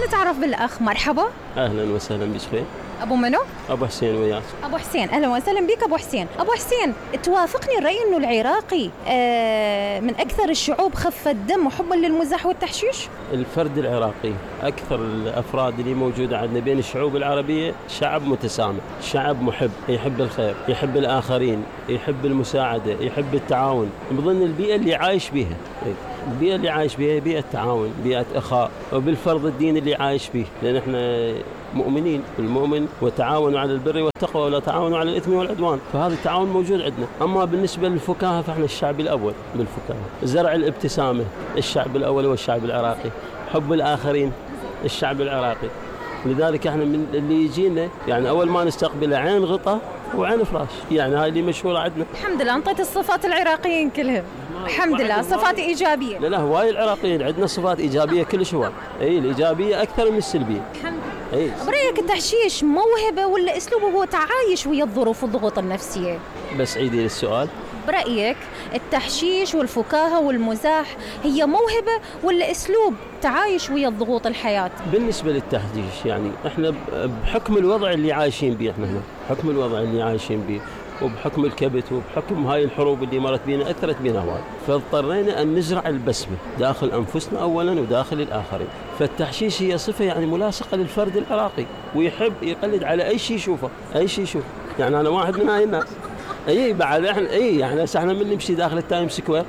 نتعرف بالأخ. مرحبا. أهلا وسهلا بخير. أبو منو؟ أبو حسين وياك. أبو حسين، أهلا وسهلا بك أبو حسين. أبو حسين، توافقني الرأي أنه العراقي من أكثر الشعوب خفة دم وحبا للمزاح والتحشيش؟ الفرد العراقي أكثر الأفراد اللي موجودة عندنا بين الشعوب العربية شعب متسامح، شعب محب، يحب الخير، يحب الآخرين، يحب المساعدة، يحب التعاون. من ضمن البيئة اللي عايش بيها، البيئة اللي عايش بيها بيئة تعاون، بيئة أخاء، وبالفرض الدين اللي عايش به، لأن احنا مؤمنين. المؤمن وتعاونوا على البر والتقوى ولا تعاونوا على الإثم والعدوان، فهذا التعاون موجود عندنا. أما بالنسبة للفكاهة فاحنا الشعب الأول بالفكاهة. زرع الابتسامة الشعب الأول هو الشعب العراقي. حب الآخرين الشعب العراقي. لذلك احنا من اللي يجينا يعني أول ما نستقبله عين غطا وعين فراش، يعني هاي اللي مشهورة عندنا. الحمد لله انطيت الصفات العراقيين كلهم. الحمد لله صفات إيجابية. لا هواي العراقيين عندنا صفات إيجابية كلش هواي. أي الإيجابية أكثر من السلبية. الحمد لله. برأيك التحشيش موهبة ولا أسلوبه هو تعايش ويا الظروف والضغوط النفسية؟ بس عيدي السؤال. برأيك التحشيش والفكاهة والمزاح هي موهبة ولا أسلوب تعايش ويا الضغوط الحياة؟ بالنسبة للتحشيش يعني احنا بحكم الوضع اللي عايشين به، احنا هنا بحكم الوضع اللي عايشين به وبحكم الكبت وبحكم هاي الحروب اللي مرت بينا أثرت بينا هواي، فاضطرينا أن نزرع البسمة داخل أنفسنا أولا وداخل الآخرين. فالتحشيش هي صفة يعني ملاصقة للفرد العراقي، ويحب يقلد على أي شيء يشوفه، أي شيء يشوفه. يعني أنا واحد من هاي الناس. اي بعد احنا يعني احنا من نمشي داخل التايم سكوير،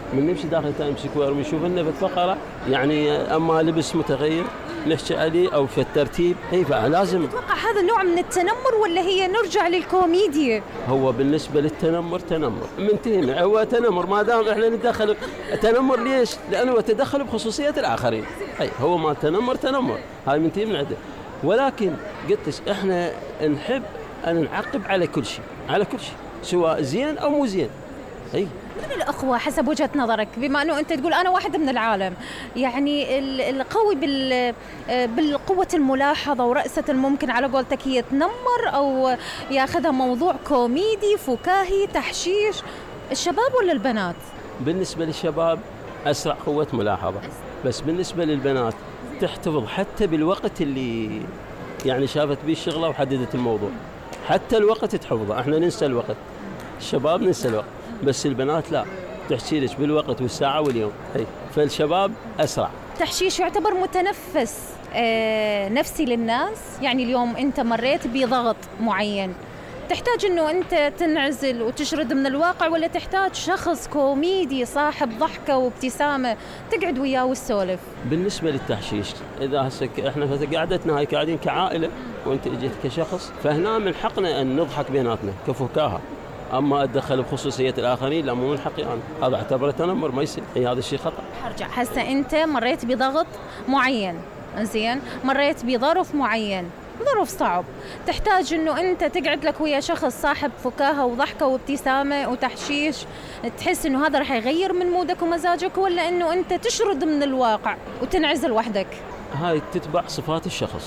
ونشوف لنا في الفقره يعني اما لبس متغير نحكي عليه او في الترتيب. اي فلازم. تتوقع هذا نوع من التنمر ولا هي نرجع للكوميديا؟ هو بالنسبه للتنمر تنمر منتهي، هو تنمر ما دام احنا نتدخل. تنمر ليش؟ لانه تدخل بخصوصيه الاخرين. اي هو ما تنمر هاي منتهي من عنده. ولكن قلت احنا نحب ان نعقب على كل شيء، سواء زين أو مو زين. أي من الأخوة حسب وجهة نظرك، بما أنه أنت تقول أنا واحد من العالم، يعني القوي بالقوة الملاحظة ورأسة ممكن على قولتك هي تنمر أو ياخذها موضوع كوميدي فكاهي تحشيش، الشباب ولا البنات؟ بالنسبة للشباب أسرع قوة ملاحظة، بس بالنسبة للبنات تحتفظ حتى بالوقت اللي يعني شافت به الشغلة وحددت الموضوع، حتى الوقت تحفظه. احنا ننسى الوقت، الشباب ننسى الوقت، بس البنات لا، تحكي لك بالوقت والساعة واليوم. فالشباب أسرع. تحشيش يعتبر متنفس نفسي للناس، يعني اليوم أنت مريت بضغط معين تحتاج أنه أنت تنعزل وتشرد من الواقع، ولا تحتاج شخص كوميدي صاحب ضحكة وابتسامة تقعد وياه والسولف؟ بالنسبة للتحشيش إذا احنا قعدتنا هاي قاعدين كعائلة وانت اجيت كشخص، فهنا من حقنا أن نضحك بيناتنا كفكاهة. أما أتدخل بخصوصية الآخرين لا، مو من حقي أنا، هذا اعتبره تنمر، ما يصير. هذا الشيء خطأ. هرجع هسه أنت مريت بضغط معين، زين، مريت بظرف معين، ظروف صعب، تحتاج انه انت تقعد لك ويا شخص صاحب فكاهة وضحكة وابتسامة وتحشيش، تحس انه هذا رح يغير من مودك ومزاجك، ولا انه انت تشرد من الواقع وتنعزل وحدك؟ هاي تتبع صفات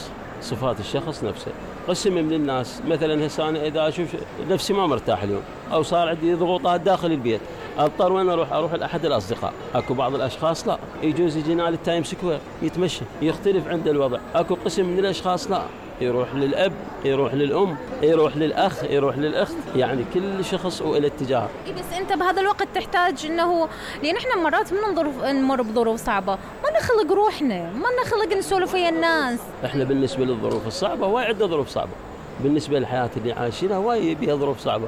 الشخص نفسه. قسم من الناس مثلا هسه انا اذا اشوف نفسي ما مرتاح اليوم او صار عندي ضغوطات داخل البيت، اضطر وين اروح لاحد الاصدقاء. اكو بعض الاشخاص لا، يجوز يجينا للتايم سكوير يتمشى، يختلف عند الوضع. اكو قسم من الاشخاص لا، يروح للأب، يروح للأم، يروح للأخ، يروح للأخت، يعني كل شخص وإلى اتجاه. بس أنت بهذا الوقت تحتاج إنه، لأن إحنا مرات نمر بظروف صعبة، ما نخلق روحنا، ما نخلق نسولف ويا الناس. إحنا بالنسبة للظروف الصعبة وايد عندنا ظروف صعبة، بالنسبة للحياة اللي عايشينها وايد بها ظروف صعبة.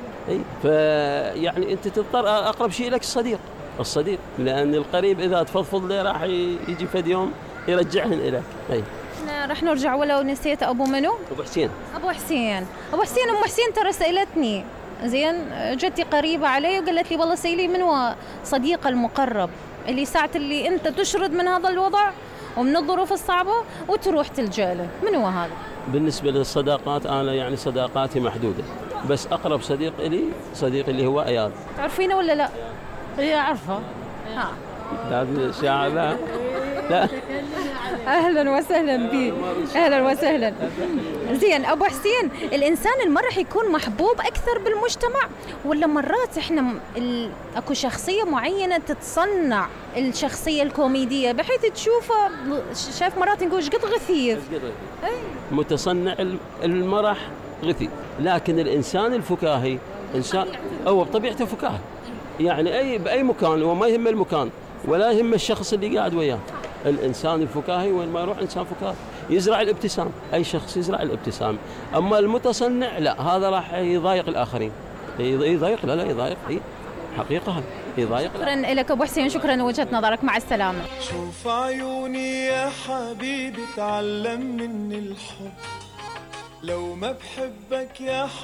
فيعني أنت تضطر أقرب شيء لك الصديق، لأن القريب إذا تفضفض له راح يجي فد يوم يرجعهن إليك. رح نرجع ولو نسيت أبو منو؟ أبو حسين. أم حسين ترى سألتني، زين، جتي قريبة علي وقالت لي والله سيلي من هو صديق المقرب اللي ساعة اللي أنت تشرد من هذا الوضع ومن الظروف الصعبة وتروح تلجأ له، من هو هذا؟ بالنسبة للصداقات أنا يعني صداقاتي محدودة، بس أقرب صديق اللي هو أياد. تعرفينه ولا لا؟ هي عارفة. لا شاعر لا اهلا وسهلا بك، اهلا وسهلا. زين ابو حسين، الانسان ما راح يكون محبوب اكثر بالمجتمع، ولا مرات احنا اكو شخصيه معينه تتصنع الشخصيه الكوميديه بحيث تشوفه، شايف مرات نقول ايش قد غثيث، متصنع المرح غثيث، لكن الانسان الفكاهي انسان هو بطبيعته فكاهي، يعني اي باي مكان وما يهم المكان ولا يهم الشخص اللي قاعد وياه. الانسان الفكاهي وين ما يروح انسان فكاهي يزرع الابتسام، اي شخص يزرع الابتسام. اما المتصنع لا، هذا راح يضايق الاخرين، يضايق لا يضايق، هي حقيقه يضايق. شكرا لك ابو حسين، شكرا لوجهة نظرك، مع السلامه. شوف عيوني يا حبيبي، تعلم مني الحب، لو ما بحبك يا حبيبي